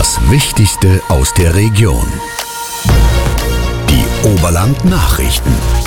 Das Wichtigste aus der Region. Die Oberland-Nachrichten.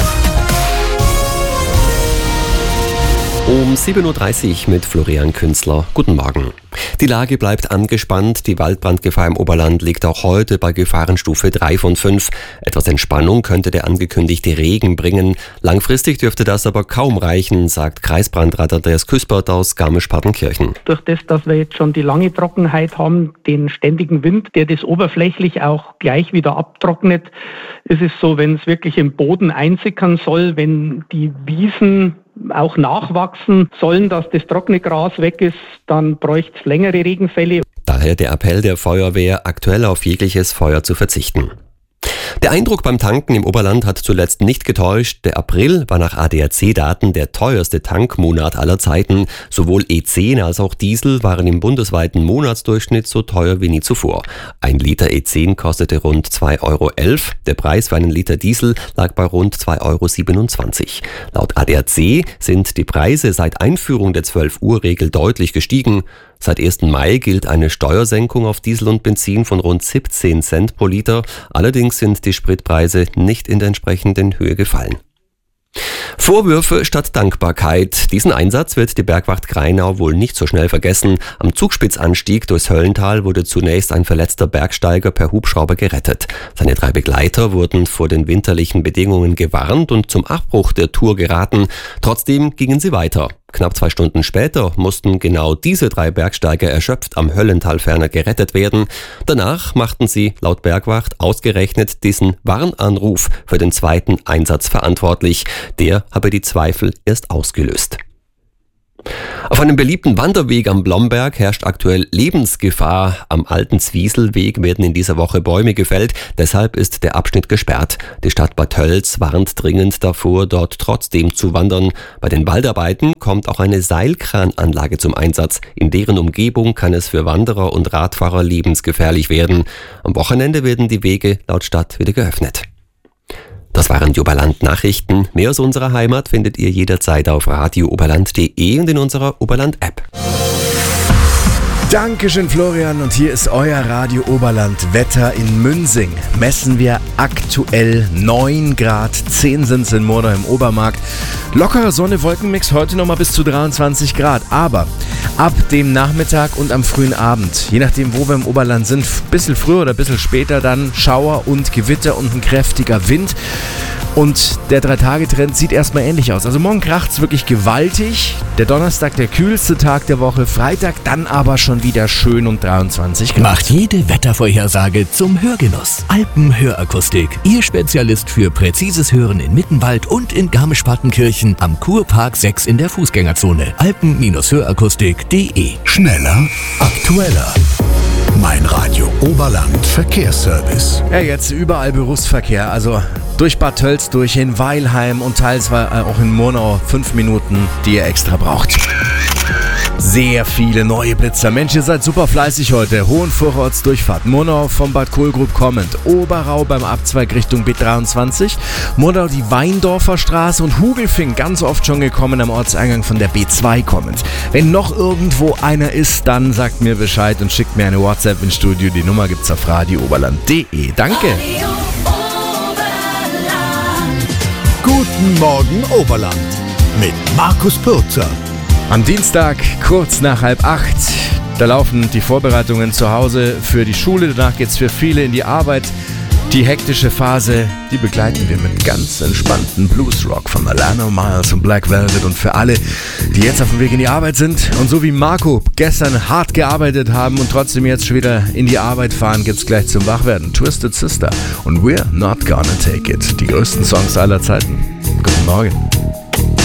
Um 7.30 Uhr mit Florian Künzler. Guten Morgen. Die Lage bleibt angespannt. Die Waldbrandgefahr im Oberland liegt auch heute bei Gefahrenstufe 3 von 5. Etwas Entspannung könnte der angekündigte Regen bringen. Langfristig dürfte das aber kaum reichen, sagt Kreisbrandrat Andreas Küspert aus Garmisch-Partenkirchen. Durch das, dass wir jetzt schon die lange Trockenheit haben, den ständigen Wind, der das oberflächlich auch gleich wieder abtrocknet, ist es so, wenn es wirklich im Boden einsickern soll, wenn die Wiesen auch nachwachsen sollen, dass das trockene Gras weg ist, dann bräuchte es längere Regenfälle. Daher der Appell der Feuerwehr, aktuell auf jegliches Feuer zu verzichten. Der Eindruck beim Tanken im Oberland hat zuletzt nicht getäuscht. Der April war nach ADAC-Daten der teuerste Tankmonat aller Zeiten. Sowohl E10 als auch Diesel waren im bundesweiten Monatsdurchschnitt so teuer wie nie zuvor. Ein Liter E10 kostete rund 2,11 Euro. Der Preis für einen Liter Diesel lag bei rund 2,27 Euro. Laut ADAC sind die Preise seit Einführung der 12-Uhr-Regel deutlich gestiegen. Seit 1. Mai gilt eine Steuersenkung auf Diesel und Benzin von rund 17 Cent pro Liter. Allerdings sind die Spritpreise nicht in der entsprechenden Höhe gefallen. Vorwürfe statt Dankbarkeit. Diesen Einsatz wird die Bergwacht Grainau wohl nicht so schnell vergessen. Am Zugspitzanstieg durchs Höllental wurde zunächst ein verletzter Bergsteiger per Hubschrauber gerettet. Seine 3 Begleiter wurden vor den winterlichen Bedingungen gewarnt und zum Abbruch der Tour geraten. Trotzdem gingen sie weiter. Knapp 2 Stunden später mussten genau diese 3 Bergsteiger erschöpft am Höllentalferner gerettet werden. Danach machten sie laut Bergwacht ausgerechnet diesen Warnanruf für den zweiten Einsatz verantwortlich. Der habe die Zweifel erst ausgelöst. Auf einem beliebten Wanderweg am Blomberg herrscht aktuell Lebensgefahr. Am alten Zwieselweg werden in dieser Woche Bäume gefällt, deshalb ist der Abschnitt gesperrt. Die Stadt Bad Tölz warnt dringend davor, dort trotzdem zu wandern. Bei den Waldarbeiten kommt auch eine Seilkrananlage zum Einsatz. In deren Umgebung kann es für Wanderer und Radfahrer lebensgefährlich werden. Am Wochenende werden die Wege laut Stadt wieder geöffnet. Das waren die Oberland-Nachrichten. Mehr aus unserer Heimat findet ihr jederzeit auf radiooberland.de und in unserer Oberland-App. Dankeschön, Florian. Und hier ist euer Radio Oberland Wetter in Münsing. Messen wir aktuell 9 Grad, 10 sind es in Murnau im Obermarkt. Lockerer Sonne-Wolkenmix, heute nochmal bis zu 23 Grad. Aber ab dem Nachmittag und am frühen Abend, je nachdem wo wir im Oberland sind, ein bisschen früher oder ein bisschen später, dann Schauer und Gewitter und ein kräftiger Wind. Und der 3-Tage-Trend sieht erstmal ähnlich aus. Also morgen kracht es wirklich gewaltig. Der Donnerstag der kühlste Tag der Woche. Freitag dann aber schon wieder schön und 23 Grad. Macht jede Wettervorhersage zum Hörgenuss. Alpenhörakustik. Ihr Spezialist für präzises Hören in Mittenwald und in Garmisch-Partenkirchen am Kurpark 6 in der Fußgängerzone. Alpen-hörakustik.de. Schneller, aktueller. Mein Radio Oberland Verkehrsservice. Ja, jetzt überall Berufsverkehr. Also durch Bad Tölz, durch in Weilheim und teils auch in Murnau 5 Minuten, die ihr extra braucht. Sehr viele neue Blitzer. Mensch, ihr seid super fleißig heute. Hohenfurorts Durchfahrt. Murnau vom Bad Kohlgrub kommend. Oberau beim Abzweig Richtung B23. Murnau die Weindorfer Straße und Hugelfing ganz oft schon gekommen am Ortseingang von der B2 kommend. Wenn noch irgendwo einer ist, dann sagt mir Bescheid und schickt mir eine WhatsApp ins Studio. Die Nummer gibt's auf radiooberland.de. Danke. Guten Morgen Oberland mit Markus Pürzer. Am Dienstag, kurz nach 7:30, da laufen die Vorbereitungen zu Hause für die Schule. Danach geht's für viele in die Arbeit. Die hektische Phase, die begleiten wir mit ganz entspannten Bluesrock von Alana Miles und Black Velvet. Und für alle, die jetzt auf dem Weg in die Arbeit sind und so wie Marco gestern hart gearbeitet haben und trotzdem jetzt schon wieder in die Arbeit fahren, gibt's gleich zum Wachwerden Twisted Sister und We're Not Gonna Take It. Die größten Songs aller Zeiten. Guten Morgen.